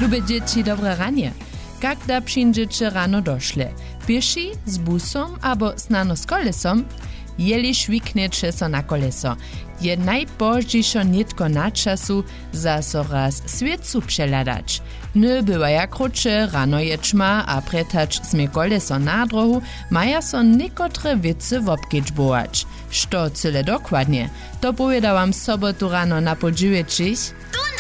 Lube dzieci dobre ranie. Kada przyjdziecie rano doszle? Pieši, z busom abo snano z kolesom? Jeli švikneče so na koleso. Je najpoždejšo nitko na času za so raz světcu přeladać. Ne bywa jak ruče, rano je čma a pretač sme koleso na drohu, maja so niekotre wice wobkedźbować. Što cyle dokładnie? To powiedziałam sobotu rano na podźwieczich.